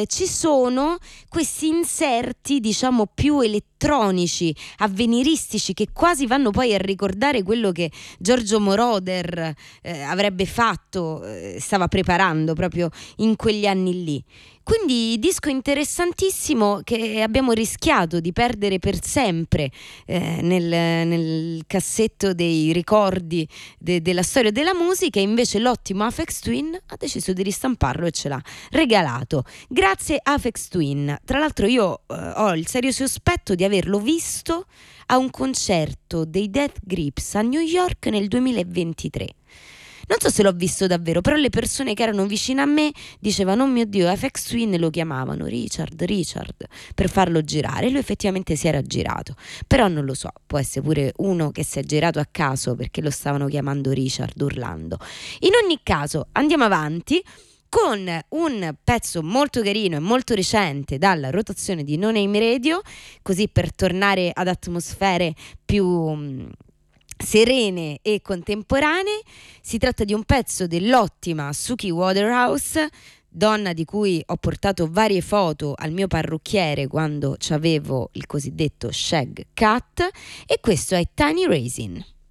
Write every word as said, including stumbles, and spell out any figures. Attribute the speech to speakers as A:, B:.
A: eh, ci sono questi inserti, diciamo, più elettronici, avveniristici, che quasi vanno poi a ricordare quello che Giorgio Moroder eh, avrebbe fatto, eh, stava preparando proprio in quegli anni lì. Quindi disco interessantissimo che abbiamo rischiato di perdere per sempre eh, nel, nel cassetto dei ricordi de, della storia della musica, e invece l'ottimo Aphex Twin ha deciso di ristamparlo e ce l'ha regalato. Grazie Aphex Twin. Tra l'altro io eh, ho il serio sospetto di averlo visto a un concerto dei Death Grips a New York nel duemilaventitré. Non so se l'ho visto davvero, però le persone che erano vicine a me dicevano: oh mio Dio, Aphex Twin, lo chiamavano Richard, Richard, per farlo girare. E lui effettivamente si era girato, però non lo so, può essere pure uno che si è girato a caso perché lo stavano chiamando Richard urlando. In ogni caso andiamo avanti con un pezzo molto carino e molto recente dalla rotazione di No Name Radio, così per tornare ad atmosfere più serene e contemporanee. Si tratta di un pezzo dell'ottima Suki Waterhouse, donna di cui ho portato varie foto al mio parrucchiere quando c'avevo il cosiddetto shag cut, e questo è Tiny Raisin.